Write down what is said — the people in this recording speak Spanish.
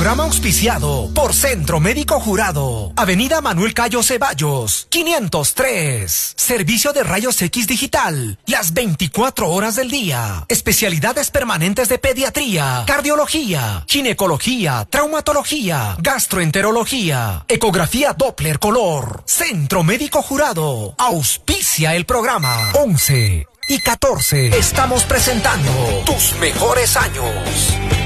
Programa auspiciado por Centro Médico Jurado. Avenida Manuel Cayo Ceballos, 503. Servicio de rayos X digital, las 24 horas del día. Especialidades permanentes de pediatría, cardiología, ginecología, traumatología, gastroenterología, ecografía Doppler color. Centro Médico Jurado. Auspicia el programa. 11 y 14. Estamos presentando tus mejores años.